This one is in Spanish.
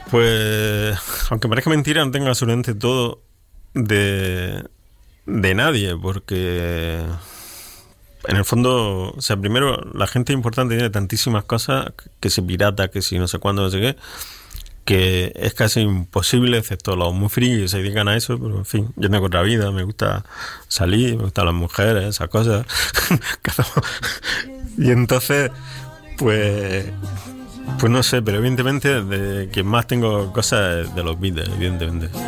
Pues, aunque parezca mentira, no tengo absolutamente todo de nadie, porque en el fondo, o sea, primero, la gente importante tiene tantísimas cosas, que si pirata, que si no sé cuándo, no sé qué, que es casi imposible, excepto los muy frikis que se dedican a eso, pero en fin, yo tengo otra vida, me gusta salir, me gustan las mujeres, esas cosas. Y entonces, pues, pues no sé, pero evidentemente de quien más tengo cosas es de los Beatles, evidentemente.